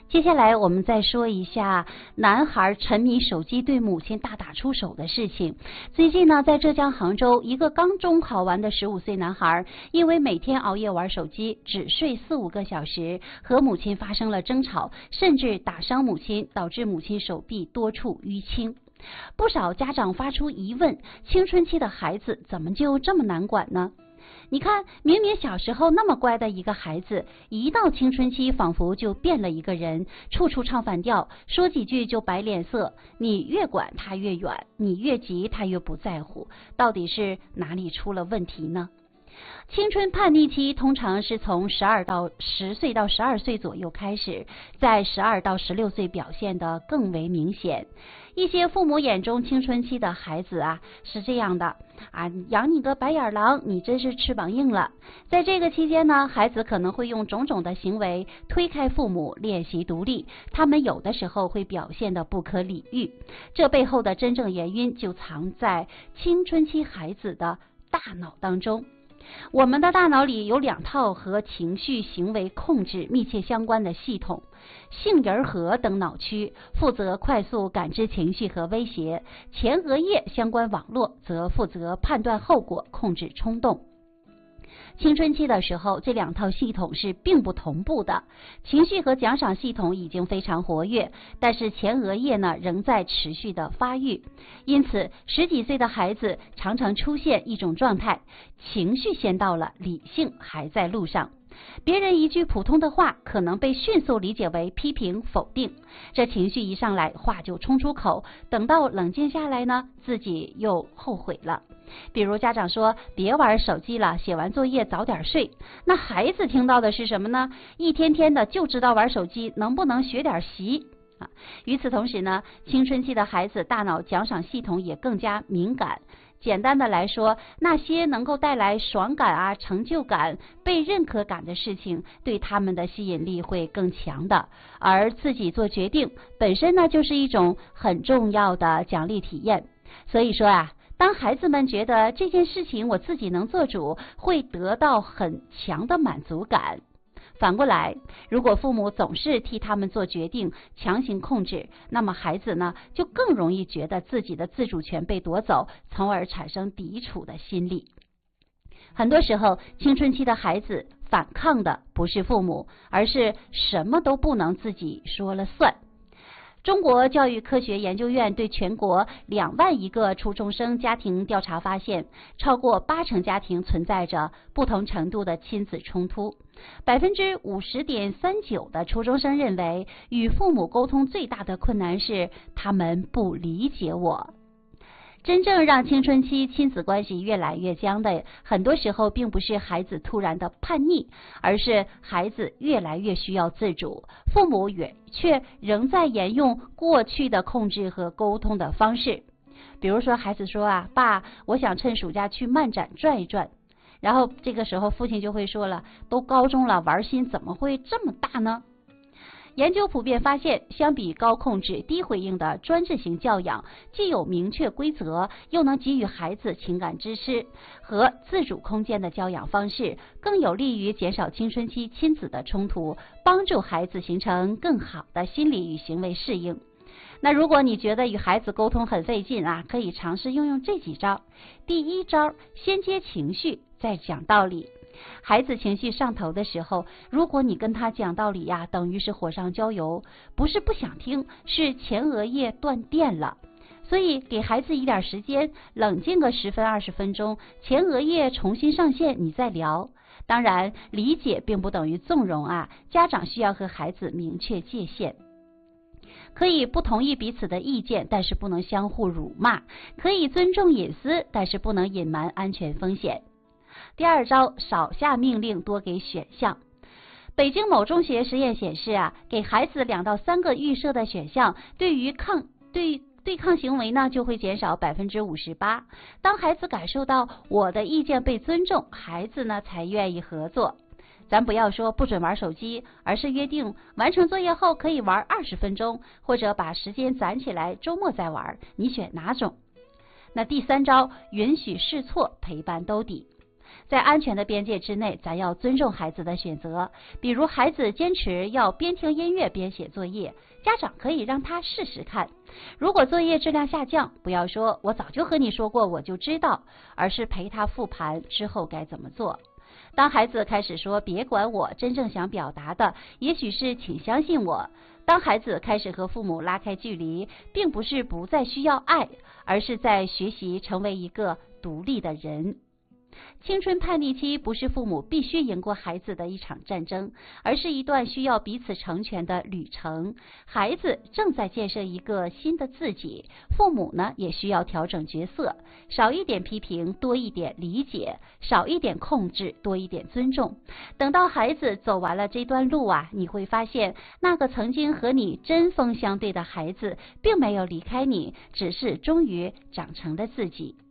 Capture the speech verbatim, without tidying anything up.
接下来我们再说一下男孩沉迷手机对母亲大打出手的事情。最近呢，在浙江杭州，一个刚中考完的十五岁男孩，因为每天熬夜玩手机，只睡四五个小时，和母亲发生了争吵，甚至打伤母亲，导致母亲手臂多处淤青。不少家长发出疑问：青春期的孩子怎么就这么难管呢？你看，明明小时候那么乖的一个孩子，一到青春期仿佛就变了一个人，处处唱反调，说几句就摆脸色。你越管他越远，你越急他越不在乎，到底是哪里出了问题呢？青春叛逆期通常是从十二到十岁到十二岁左右开始，在十二到十六岁表现得更为明显。一些父母眼中青春期的孩子啊是这样的啊，养你个白眼狼，你真是翅膀硬了。在这个期间呢，孩子可能会用种种的行为推开父母，练习独立。他们有的时候会表现得不可理喻，这背后的真正原因就藏在青春期孩子的大脑当中。我们的大脑里有两套和情绪行为控制密切相关的系统，杏仁核等脑区负责快速感知情绪和威胁，前额叶相关网络则负责判断后果、控制冲动。青春期的时候，这两套系统是并不同步的，情绪和奖赏系统已经非常活跃，但是前额叶呢仍在持续的发育。因此，十几岁的孩子常常出现一种状态：情绪先到了，理性还在路上。别人一句普通的话可能被迅速理解为批评否定，这情绪一上来话就冲出口，等到冷静下来呢，自己又后悔了。比如家长说别玩手机了，写完作业早点睡，那孩子听到的是什么呢？一天天的就知道玩手机，能不能学点习啊？与此同时呢，青春期的孩子大脑奖赏系统也更加敏感。简单的来说，那些能够带来爽感啊、成就感、被认可感的事情，对他们的吸引力会更强的。而自己做决定本身呢，就是一种很重要的奖励体验。所以说啊，当孩子们觉得这件事情我自己能做主，会得到很强的满足感。反过来，如果父母总是替他们做决定，强行控制，那么孩子呢，就更容易觉得自己的自主权被夺走，从而产生抵触的心理。很多时候，青春期的孩子反抗的不是父母，而是什么都不能自己说了算。中国教育科学研究院对全国两万一个初中生家庭调查发现，超过八成家庭存在着不同程度的亲子冲突。百分之五十点三九的初中生认为，与父母沟通最大的困难是他们不理解我。真正让青春期亲子关系越来越僵的，很多时候并不是孩子突然的叛逆，而是孩子越来越需要自主，父母也却仍在沿用过去的控制和沟通的方式。比如说，孩子说啊，爸，我想趁暑假去漫展转一转。然后这个时候父亲就会说了，都高中了，玩心怎么会这么大呢？研究普遍发现，相比高控制、低回应的专制型教养，既有明确规则，又能给予孩子情感支持和自主空间的教养方式，更有利于减少青春期亲子的冲突，帮助孩子形成更好的心理与行为适应。那如果你觉得与孩子沟通很费劲啊，可以尝试用用这几招。第一招，先接情绪，再讲道理。孩子情绪上头的时候，如果你跟他讲道理呀，等于是火上浇油，不是不想听，是前额叶断电了。所以给孩子一点时间，冷静个十分二十分钟，前额叶重新上线，你再聊。当然，理解并不等于纵容啊，家长需要和孩子明确界限。可以不同意彼此的意见，但是不能相互辱骂；可以尊重隐私，但是不能隐瞒安全风险。第二招，少下命令，多给选项。北京某中学实验显示啊，给孩子两到三个预设的选项，对于抗对对抗行为呢就会减少百分之五十八。当孩子感受到我的意见被尊重，孩子呢才愿意合作。咱不要说不准玩手机，而是约定完成作业后可以玩二十分钟，或者把时间攒起来，周末再玩，你选哪种？那第三招，允许试错，陪伴兜底。 在安全的边界之内，咱要尊重孩子的选择。比如孩子坚持要边听音乐边写作业，家长可以让他试试看。如果作业质量下降，不要说我早就和你说过我就知道，而是陪他复盘之后该怎么做。当孩子开始说别管我，真正想表达的也许是请相信我。当孩子开始和父母拉开距离，并不是不再需要爱，而是在学习成为一个独立的人。青春叛逆期不是父母必须赢过孩子的一场战争，而是一段需要彼此成全的旅程。孩子正在建设一个新的自己，父母呢也需要调整角色，少一点批评，多一点理解，少一点控制，多一点尊重。等到孩子走完了这段路啊，你会发现那个曾经和你针锋相对的孩子并没有离开你，只是终于长成了自己。